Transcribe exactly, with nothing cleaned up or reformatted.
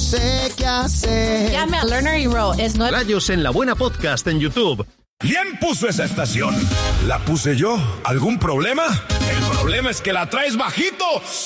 sé qué hacer. Llame a Lerner y Rowe. Es nueve. Rayos en la Buena Podcast en YouTube. ¿Quién puso esa estación? ¿La puse yo? ¿Algún problema? El problema es que la traes bajito.